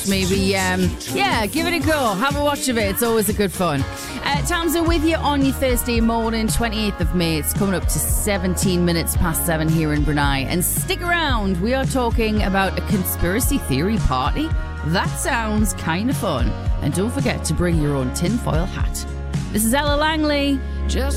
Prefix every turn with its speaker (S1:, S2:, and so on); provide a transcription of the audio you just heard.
S1: maybe, give it a go. Have a watch of it. It's always a good fun. Tamsin with you on your Thursday morning, 28th of May. It's coming up to 17 minutes past 7 here in Brunei. And stick around. We are talking about a conspiracy theory party. That sounds kind of fun. And don't forget to bring your own tinfoil hat. This is Ella Langley. Just